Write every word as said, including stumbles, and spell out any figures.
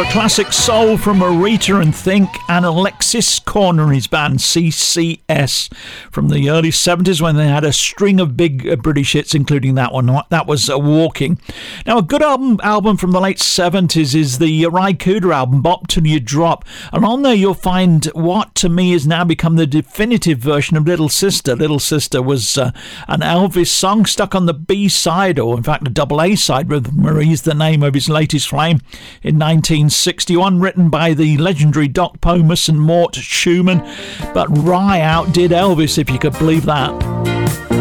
classic soul from Aretha and Think and Alexis Korn and his band C C S from the early seventies when they had a string of big uh, British hits, including that one. That was uh, Walking. Now, a good album album from the late seventies is the Ry Cooder album, Bop Till You Drop. And on there you'll find what to me has now become the definitive version of Little Sister. Little Sister was uh, an Elvis song stuck on the B-side, or in fact a double A-side, with Marie's the name of his latest flame, in nineteen sixty-one, written by the legendary Doc Pomus and Mort Schumann. But Ry outdid Elvis, if you could believe that.